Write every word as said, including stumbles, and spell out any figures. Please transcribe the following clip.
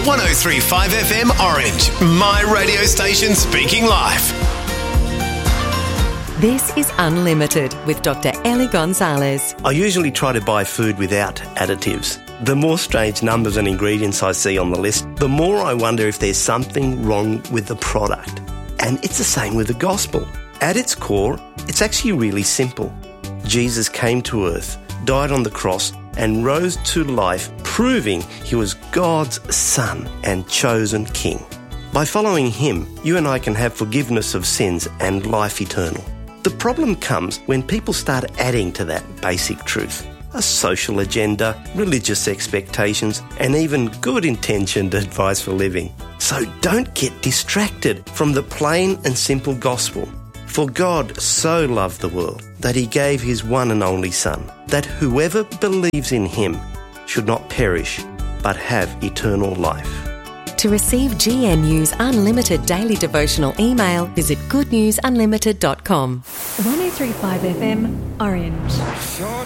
one oh three point five F M Orange, my radio station speaking live. This is Unlimited with Doctor Ellie Gonzalez. I usually try to buy food without additives. The more strange numbers and ingredients I see on the list, the more I wonder if there's something wrong with the product. And it's the same with the gospel. At its core, it's actually really simple. Jesus came to earth, died on the cross, and rose to life, proving he was God's son and chosen king. By following him, you and I can have forgiveness of sins and life eternal. The problem comes when people start adding to that basic truth. A social agenda, religious expectations, and even good-intentioned advice for living. So don't get distracted from the plain and simple gospel. For God so loved the world that he gave his one and only Son, that whoever believes in him should not perish, but have eternal life. To receive G N U's unlimited daily devotional email, visit good news unlimited dot com. one oh three point five F M, Orange.